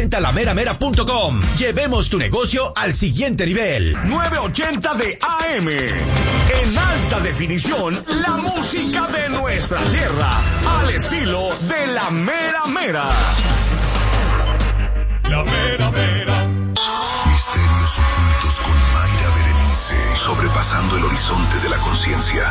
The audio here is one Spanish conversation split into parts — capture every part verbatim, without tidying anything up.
ochenta la mera mera punto com. Llevemos tu negocio al siguiente nivel. nueve ochenta de A M. En alta definición, la música de nuestra tierra, al estilo de la mera mera. La mera mera. Misterios ocultos con Mayra Berenice, sobrepasando el horizonte de la conciencia.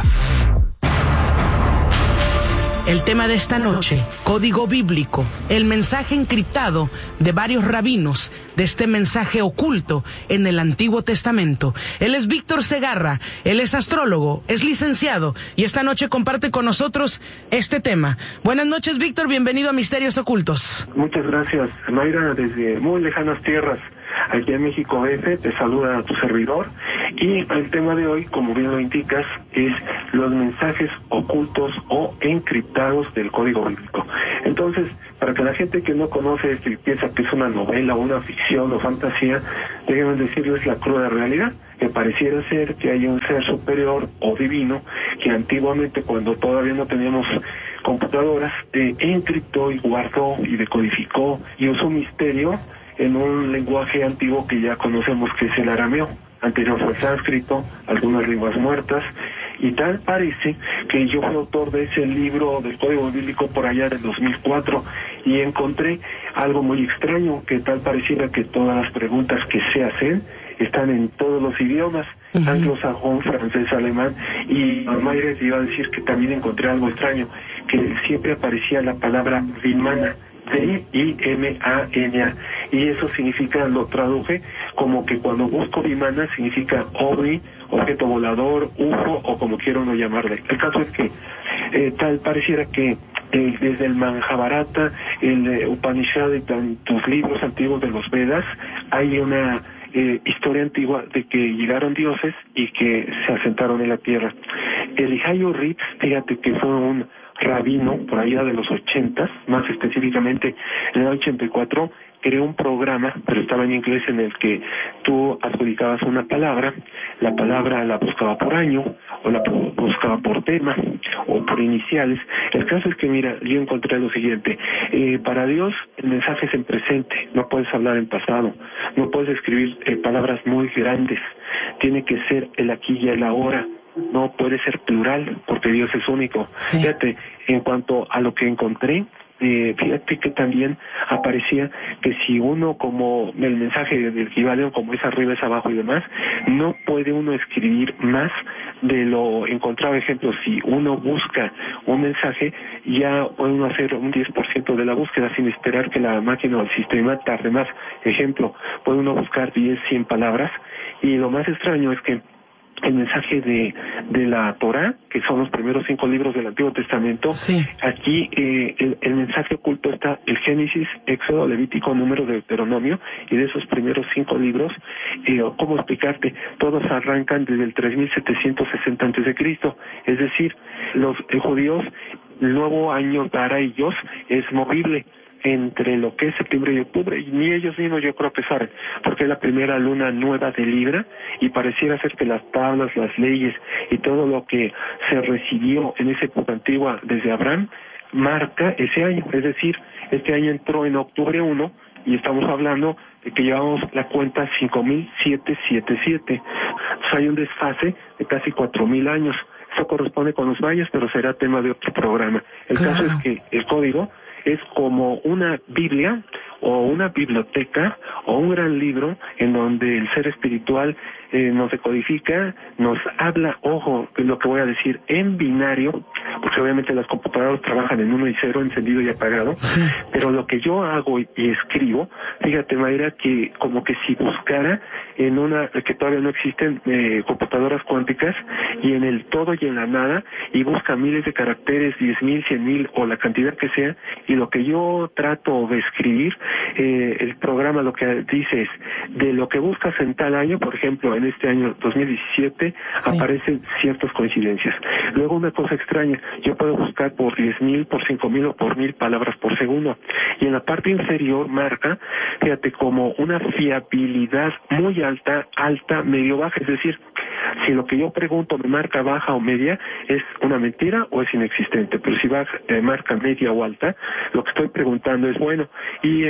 El tema de esta noche, código bíblico, el mensaje encriptado de varios rabinos de este mensaje oculto en el Antiguo Testamento. Él es Víctor Segarra, él es astrólogo, es licenciado y esta noche comparte con nosotros este tema. Buenas noches, Víctor, bienvenido a Misterios Ocultos. Muchas gracias, Mayra, desde muy lejanas tierras. Aquí en México D F te saluda a tu servidor y el tema de hoy, como bien lo indicas, es los mensajes ocultos o encriptados del código bíblico. Entonces, para que la gente que no conoce esto y piensa que es una novela, una ficción o fantasía, déjenme decirles la cruda realidad, que pareciera ser que hay un ser superior o divino que antiguamente, cuando todavía no teníamos computadoras, eh, encriptó y guardó y decodificó y usó misterio en un lenguaje antiguo que ya conocemos, que es el arameo. Anterior fue el sánscrito, algunas lenguas muertas, y tal parece que yo fui autor de ese libro del Código Bíblico por allá del dos mil cuatro, y encontré algo muy extraño, que tal pareciera que todas las preguntas que se hacen están en todos los idiomas, uh-huh. anglosajón, francés, alemán, y Mayra te iba a decir que también encontré algo extraño, que siempre aparecía la palabra Vimana, D I M A N A, y eso significa, lo traduje como que cuando busco Vimana significa ovni, objeto volador, U F O o como quiera uno llamarle. El caso es que eh, tal pareciera que eh, desde el Mahabharata, el eh, Upanishad y tantos libros antiguos de los Vedas hay una eh, historia antigua de que llegaron dioses y que se asentaron en la tierra. Eliyahu Ritz, fíjate que fue un rabino por allá de los ochentas, más específicamente en el ochenta y cuatro, creó un programa, pero estaba en inglés, en el que tú adjudicabas una palabra, la palabra la buscaba por año, o la buscaba por tema, o por iniciales. El caso es que, mira, yo encontré lo siguiente, eh, para Dios el mensaje es en presente, no puedes hablar en pasado, no puedes escribir eh, palabras muy grandes, tiene que ser el aquí y el ahora, no puede ser plural, porque Dios es único. Sí. Fíjate, en cuanto a lo que encontré, eh, fíjate que también aparecía que si uno, como el mensaje del Kibalión, como es arriba, es abajo y demás, no puede uno escribir más de lo encontrado. Ejemplo, si uno busca un mensaje, ya puede uno hacer un diez por ciento de la búsqueda sin esperar que la máquina o el sistema tarde más. Ejemplo, puede uno buscar diez, cien palabras, y lo más extraño es que el mensaje de de la Torá, que son los primeros cinco libros del Antiguo Testamento, sí. aquí eh, el, el mensaje oculto está el Génesis, Éxodo, Levítico, Número, Deuteronomio, y de esos primeros cinco libros, eh, ¿cómo explicarte? Todos arrancan desde el tres mil setecientos sesenta antes de Cristo, es decir, los eh, judíos, el nuevo año para ellos es movible entre lo que es septiembre y octubre, y ni ellos mismos yo creo que saben, porque es la primera luna nueva de Libra, y pareciera ser que las tablas, las leyes y todo lo que se recibió en esa época antigua desde Abraham, marca ese año. Es decir, este año entró en octubre uno, y estamos hablando de que llevamos la cuenta cinco mil setecientos setenta y siete. O sea, hay un desfase de casi cuatro mil años. Eso corresponde con los mayas, pero será tema de otro programa. El claro. caso es que el código es como una Biblia o una biblioteca o un gran libro en donde el ser espiritual eh, nos decodifica, nos habla, ojo, es lo que voy a decir, en binario, porque obviamente las computadoras trabajan en uno y cero, encendido y apagado, sí. pero lo que yo hago y, y escribo, fíjate, Mayra, que como que si buscara en una, que todavía no existen eh, computadoras cuánticas, y en el todo y en la nada, y busca miles de caracteres, diez mil, cien mil o la cantidad que sea, y lo que yo trato de escribir, eh, el programa lo que dice es, de lo que buscas en tal año, por ejemplo, en este año dos mil diecisiete, sí. aparecen ciertas coincidencias. Luego una cosa extraña, yo puedo buscar por diez mil, por cinco mil o por mil palabras por segundo, y en la parte inferior marca, fíjate, como una fiabilidad muy alta, alta, medio, baja, es decir, si lo que yo pregunto me marca baja o media, es una mentira o es inexistente, pero si baja, eh, marca media o alta, lo que estoy preguntando es bueno. Y eh,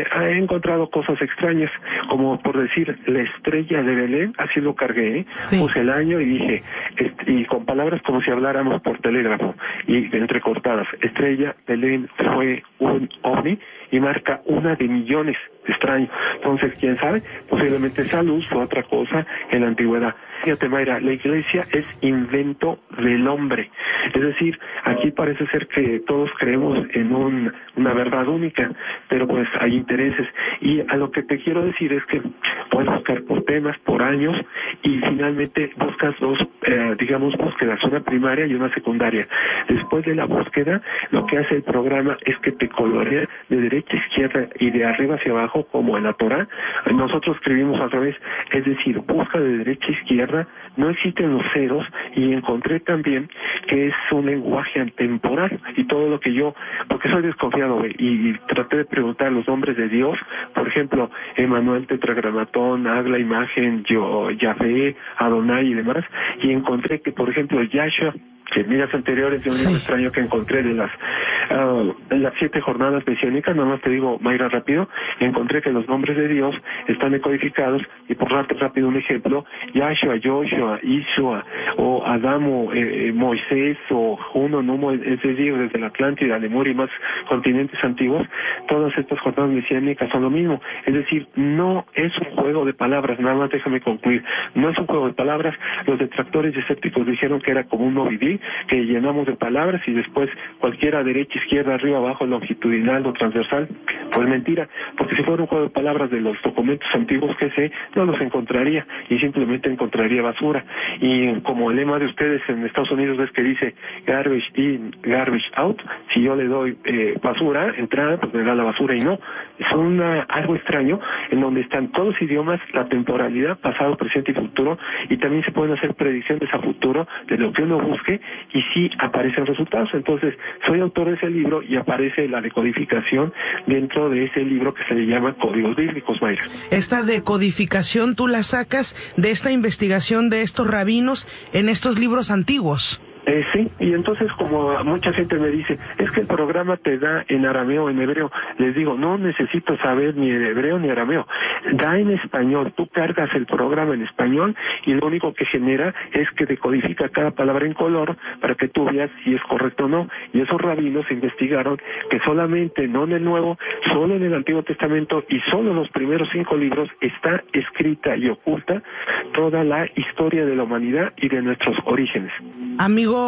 he encontrado cosas extrañas, como por decir, la estrella de Belén, así lo cargué, ¿eh? Sí. Puse el año y dije, este, y con palabras como si habláramos por telégrafo, y entrecortadas, estrella Belén fue un ovni, y marca una de millones, extraño. Entonces, quién sabe, posiblemente esa luz fue otra cosa en la antigüedad. Fíjate, Mayra, la iglesia es invento del hombre. Es decir, aquí parece ser que todos creemos en un, una verdad única, pero pues hay intereses. Y a lo que te quiero decir es que puedes buscar por temas, por años, y finalmente buscas dos, eh, digamos, búsquedas, una primaria y una secundaria. Después de la búsqueda, lo que hace el programa es que te colorea de derecha a izquierda y de arriba hacia abajo, como en la Torah. Nosotros escribimos al revés, es decir, busca de derecha a izquierda, no existen los ceros, y encontré también que es un lenguaje atemporal, y todo lo que yo, porque soy desconfiado, y, y traté de preguntar los nombres de Dios, por ejemplo, Emanuel, Tetragramatón, Agla, Imagen, yo, Yahvé, Adonai y demás, y encontré que, por ejemplo, Yahshua, que en días anteriores de un libro sí. extraño que encontré de las uh, las siete jornadas mesiánicas, nada más te digo, Mayra, rápido, encontré que los nombres de Dios están decodificados, y por rato rápido un ejemplo, Yahshua, Joshua, Isua, o Adamo, eh, Moisés, o Juno, Numo, es decir, desde la Atlántida, Lemuria y más continentes antiguos, todas estas jornadas mesiánicas son lo mismo. Es decir, no es un juego de palabras, nada más déjame concluir, no es un juego de palabras. Los detractores y escépticos dijeron que era como un movidí, que llenamos de palabras y después cualquiera, derecha, izquierda, arriba, abajo, longitudinal o transversal. Pues mentira, porque si fuera un juego de palabras de los documentos antiguos que sé, no los encontraría, y simplemente encontraría basura. Y como el lema de ustedes en Estados Unidos es que dice garbage in, garbage out, si yo le doy eh, basura, entrada, pues me da la basura, y no. Es una, algo extraño en donde están todos los idiomas, la temporalidad, pasado, presente y futuro, y también se pueden hacer predicciones a futuro de lo que uno busque, y sí aparecen resultados. Entonces, soy autor de ese libro y aparece la decodificación dentro de ese libro que se le llama Códigos Bíblicos, Mayra. Esta decodificación tú la sacas de esta investigación de estos rabinos en estos libros antiguos. Eh, sí, y entonces como mucha gente me dice, es que el programa te da en arameo o en hebreo, les digo, no necesito saber ni hebreo ni arameo, da en español, tú cargas el programa en español y lo único que genera es que decodifica cada palabra en color para que tú veas si es correcto o no, y esos rabinos investigaron que solamente, no en el Nuevo, solo en el Antiguo Testamento y solo en los primeros cinco libros está escrita y oculta toda la historia de la humanidad y de nuestros orígenes. Amigo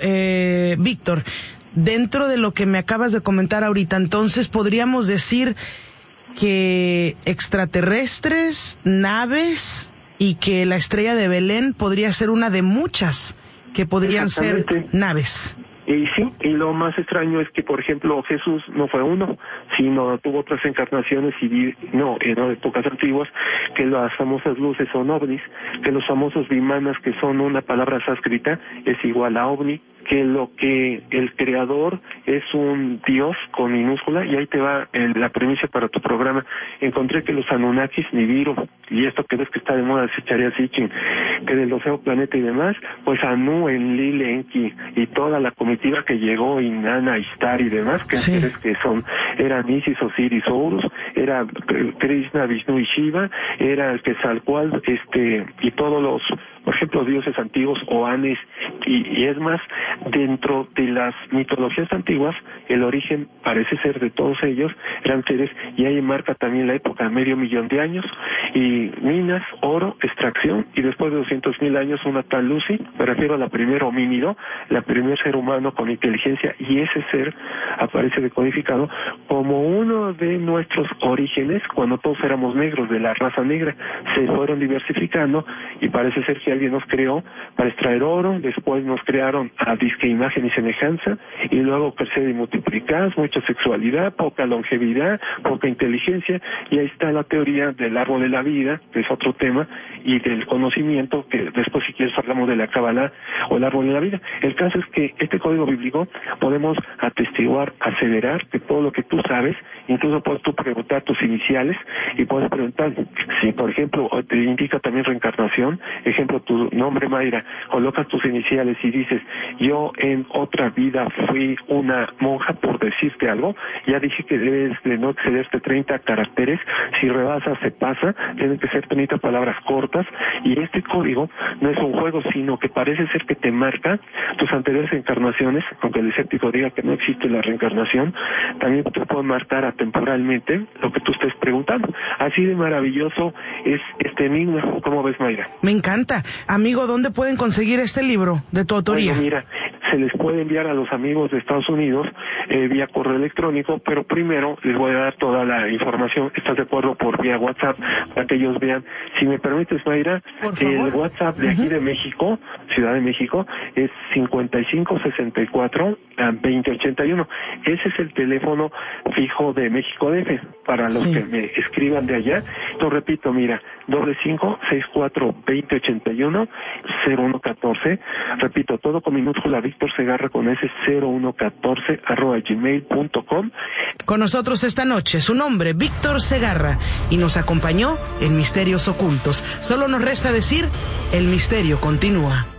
eh, Víctor, dentro de lo que me acabas de comentar ahorita, entonces podríamos decir que extraterrestres, naves, y que la estrella de Belén podría ser una de muchas que podrían ser naves. Y sí, y lo más extraño es que, por ejemplo, Jesús no fue uno, sino tuvo otras encarnaciones y vi, no, en épocas antiguas, que las famosas luces son ovnis, que los famosos vimanas, que son una palabra sánscrita, es igual a ovni, que lo que el creador es un dios con minúscula, y ahí te va el, la premisa para tu programa. Encontré que los Anunnakis, Nibiru, y esto que ves que está de moda, se echaría Sitchin, que del océano planeta y demás, pues Anu, Enlil, Enki, y toda la comitiva que llegó, Inanna, Ishtar y demás, que sí. que son, eran Isis, Osiris, Horus, era Krishna, Vishnu y Shiva, era el Quetzalcóatl, este, y todos los, por ejemplo, dioses antiguos, Oanes, y, y es más, dentro de las mitologías antiguas, el origen parece ser de todos ellos, eran seres, y ahí marca también la época, medio millón de años, y minas, oro, extracción, y después de doscientos mil años una tal Lucy, me refiero a la primer homínido, la primer ser humano con inteligencia, y ese ser aparece decodificado como uno de nuestros orígenes, cuando todos éramos negros, de la raza negra, se fueron diversificando, y parece ser que alguien nos creó para extraer oro, después nos crearon a disque imagen y semejanza, y luego crecer y multiplicar, mucha sexualidad, poca longevidad, poca inteligencia, y ahí está la teoría del árbol de la vida, que es otro tema, y del conocimiento, que después si quieres hablamos de la Kabbalah o el árbol de la vida. El caso es que este código bíblico podemos atestiguar, aseverar que todo lo que tú sabes, incluso puedes tú preguntar tus iniciales, y puedes preguntar si, por ejemplo, te indica también reencarnación, ejemplo, tu nombre, Mayra, colocas tus iniciales y dices, yo en otra vida fui una monja, por decirte algo, ya dije que debes de no excederte treinta caracteres, si rebasas se pasa, tienen que ser treinta palabras cortas, y este código no es un juego, sino que parece ser que te marca tus anteriores encarnaciones, aunque el escéptico diga que no existe la reencarnación, también te puede marcar atemporalmente lo que tú estés preguntando. Así de maravilloso es este enigma. ¿Cómo ves, Mayra? Me encanta. Amigo, ¿dónde pueden conseguir este libro de tu autoría? Bueno, mira, se les puede enviar a los amigos de Estados Unidos eh, vía correo electrónico, pero primero les voy a dar toda la información. ¿Estás de acuerdo? Por vía WhatsApp, para que ellos vean. Si me permites, Mayra, el WhatsApp de aquí uh-huh. de México, Ciudad de México, es cincuenta y cinco sesenta y cuatro veinte ochenta y uno. Ese es el teléfono fijo de México D F, para los sí. que me escriban de allá. Lo repito, mira, doble cinco seis cuatro veinte ochenta y uno cero uno catorce. Repito, todo con minúscula, Víctor Segarra con ese cero uno catorce arroba gmail punto com. Con nosotros esta noche, su nombre, Víctor Segarra, y nos acompañó en Misterios Ocultos. Solo nos resta decir, el misterio continúa.